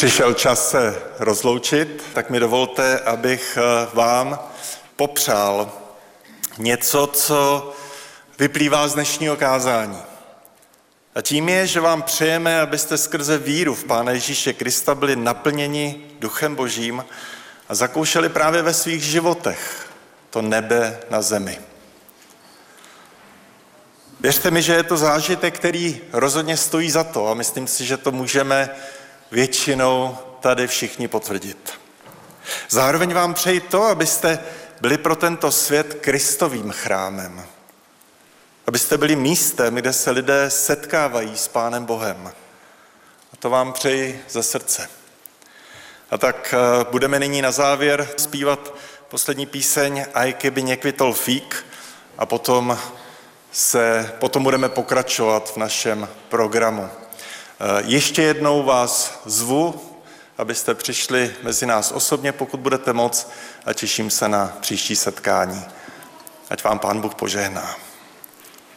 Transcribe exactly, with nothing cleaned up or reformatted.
přišel čas se rozloučit, tak mi dovolte, abych vám popřál něco, co vyplývá z dnešního kázání. A tím je, že vám přejeme, abyste skrze víru v Pána Ježíše Krista byli naplněni Duchem Božím a zakoušeli právě ve svých životech to nebe na zemi. Věřte mi, že je to zážitek, který rozhodně stojí za to a myslím si, že to můžeme většinou tady všichni potvrdit. Zároveň vám přeji to, abyste byli pro tento svět Kristovým chrámem. Abyste byli místem, kde se lidé setkávají s Pánem Bohem. A to vám přeji ze srdce. A tak budeme nyní na závěr zpívat poslední píseň Aj keby nekvitol fík a potom, se, potom budeme pokračovat v našem programu. Ještě jednou vás zvu, abyste přišli mezi nás osobně, pokud budete moct, a těším se na příští setkání. Ať vám Pán Bůh požehná.